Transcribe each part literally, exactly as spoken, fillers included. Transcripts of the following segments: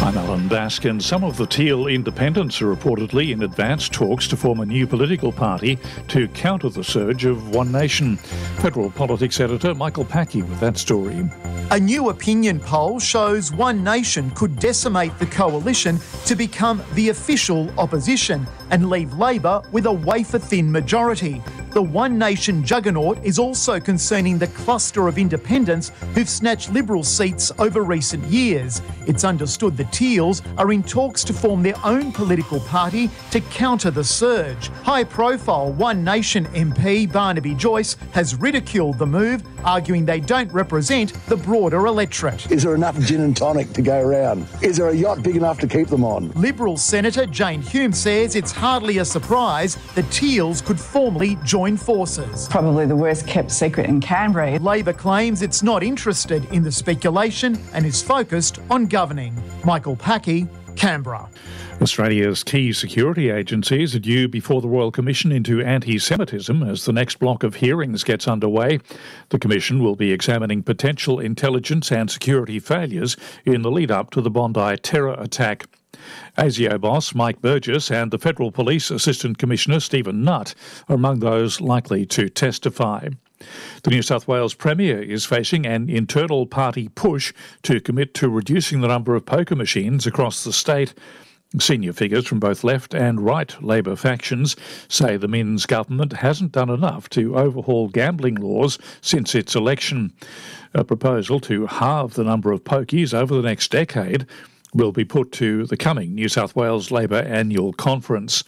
I'm Alan Baskin. Some of the Teal independents are reportedly in advanced talks to form a new political party to counter the surge of One Nation. Federal Politics editor Michael Packey with that story. A new opinion poll shows One Nation could decimate the coalition to become the official opposition and leave Labor with a wafer-thin majority. The One Nation juggernaut is also concerning the cluster of independents who've snatched Liberal seats over recent years. It's understood the Teals are in talks to form their own political party to counter the surge. High-profile One Nation M P Barnaby Joyce has ridiculed the move, arguing they don't represent the broader electorate. Is there enough gin and tonic to go around? Is there a yacht big enough to keep them on? Liberal Senator Jane Hume says it's hardly a surprise the Teals could formally join forces. Probably the worst kept secret in Canberra. Labor claims it's not interested in the speculation and is focused on governing. Michael Packey, Canberra. Australia's key security agencies are due before the Royal Commission into anti-Semitism as the next block of hearings gets underway. The Commission will be examining potential intelligence and security failures in the lead-up to the Bondi terror attack. ASIO boss Mike Burgess and the Federal Police Assistant Commissioner Stephen Nutt are among those likely to testify. The New South Wales Premier is facing an internal party push to commit to reducing the number of poker machines across the state. Senior figures from both left and right Labor factions say the Minns government hasn't done enough to overhaul gambling laws since its election. A proposal to halve the number of pokies over the next decade will be put to the coming New South Wales Labor annual conference.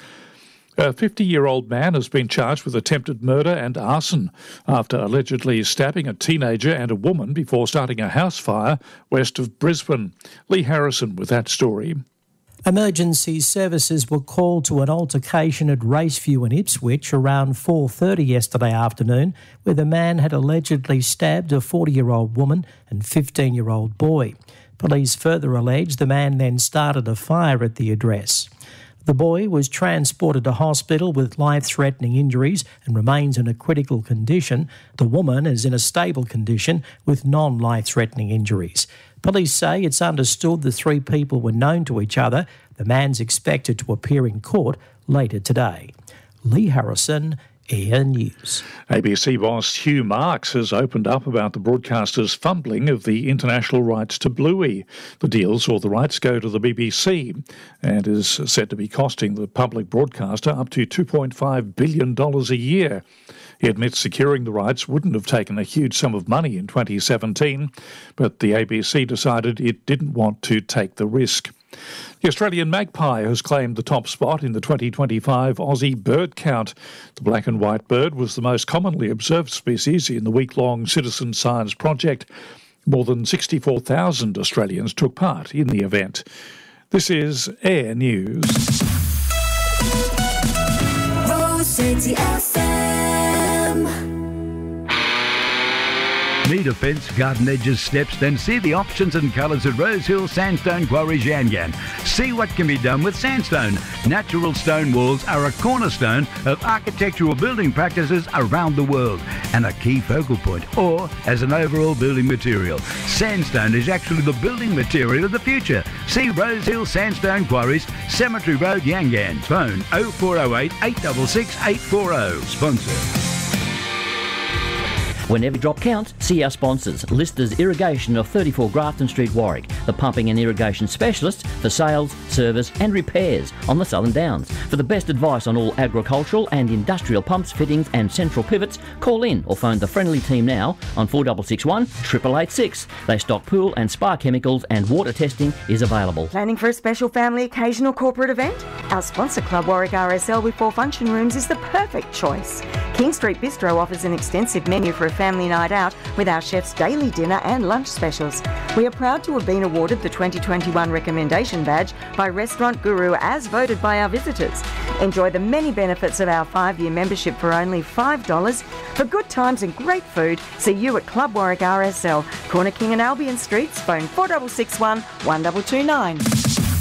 A fifty-year-old man has been charged with attempted murder and arson after allegedly stabbing a teenager and a woman before starting a house fire west of Brisbane. Lee Harrison with that story. Emergency services were called to an altercation at Raceview in Ipswich around four thirty yesterday afternoon, where the man had allegedly stabbed a forty-year-old woman and fifteen-year-old boy. Police further allege the man then started a fire at the address. The boy was transported to hospital with life-threatening injuries and remains in a critical condition. The woman is in a stable condition with non-life-threatening injuries. Police say it's understood the three people were known to each other. The man's expected to appear in court later today. Lee Harrison, Air News. A B C boss Hugh Marks has opened up about the broadcaster's fumbling of the international rights to Bluey. The deal saw the rights go to the B B C and is said to be costing the public broadcaster up to two point five billion dollars a year. He admits securing the rights wouldn't have taken a huge sum of money in twenty seventeen, but the A B C decided it didn't want to take the risk. The Australian magpie has claimed the top spot in the twenty twenty-five Aussie bird count. The black and white bird was the most commonly observed species in the week-long citizen science project. More than sixty-four thousand Australians took part in the event. This is Air News. Rose City F M. Need a fence, garden edges, steps? Then see the options and colours at Rosehill Sandstone Quarries Yangan. See what can be done with sandstone. Natural stone walls are a cornerstone of architectural building practices around the world and a key focal point, or as an overall building material. Sandstone is actually the building material of the future. See Rosehill Sandstone Quarries, Cemetery Road, Yangan. Phone oh four oh eight, eight six six, eight four oh. Sponsor. When every drop counts, see our sponsors. Listers Irrigation of thirty-four Grafton Street, Warwick, the pumping and irrigation specialist for sales, service and repairs on the Southern Downs. For the best advice on all agricultural and industrial pumps, fittings and central pivots, call in or phone the friendly team now on four six six one, eight eight eight six. They stock pool and spa chemicals and water testing is available. Planning for a special family occasion or corporate event? Our sponsor Club Warwick R S L with four function rooms is the perfect choice. King Street Bistro offers an extensive menu for a family night out with our chef's daily dinner and lunch specials. We are proud to have been awarded the twenty twenty-one recommendation badge by Restaurant Guru as voted by our visitors. Enjoy the many benefits of our five-year membership for only five dollars. For good times and great food, see you at Club Warwick R S L, Corner King and Albion Streets, phone four six six one, one two two nine.